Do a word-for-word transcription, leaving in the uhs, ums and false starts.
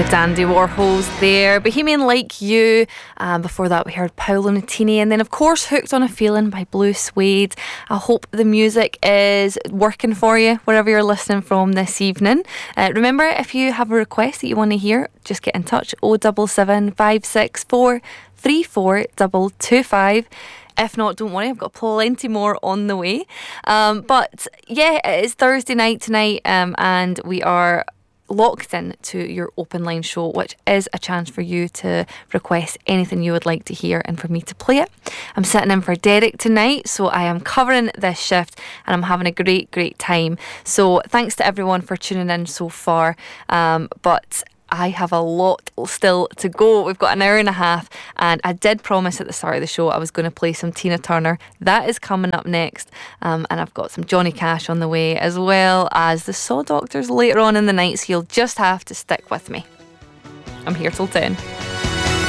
The Dandy Warhols there. Bohemian Like You. Um, before that we heard Paolo Nutini, and then of course Hooked on a Feeling by Blue Suede. I hope the music is working for you wherever you're listening from this evening. Uh, remember, if you have a request that you want to hear, just get in touch. oh seven seven, five six four, three four two two five. If not, don't worry, I've got plenty more on the way. Um, but yeah, it is Thursday night tonight, um, and we are locked in to your open line show, which is a chance for you to request anything you would like to hear and for me to play it. I'm sitting in for Derek tonight, so I am covering this shift and I'm having a great, great time. So thanks to everyone for tuning in so far. Um, but I have a lot still to go. We've got an hour and a half, and I did promise at the start of the show I was going to play some Tina Turner. That is coming up next, um, and I've got some Johnny Cash on the way, as well as the Saw Doctors later on in the night, so you'll just have to stick with me. I'm here till ten.